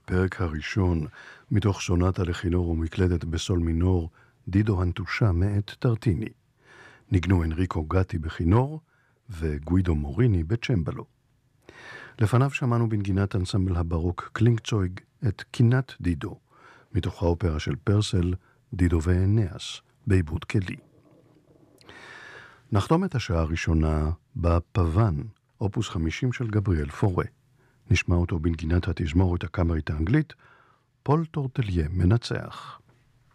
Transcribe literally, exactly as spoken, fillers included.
הפרק הראשון מתוך סונטה לכינור ומקלדת בסול מינור, דידו הנטושה מאת טרטיני. ניגנו אנריקו גטי בכינור וגוידו מוריני בצ'מבלו. לפניו שמענו בנגינת אנסמבל הברוק קלינגצויג את קינת דידו, מתוך האופרה של פרסל, דידו ואנאס, בעיבוד כלי. נחתום את השעה הראשונה בפוון, אופוס חמישים של גבריאל פורה. נשמע אותו בנגינת התזמורת הקאמרית האנגלית, פול טורטליה מנצח.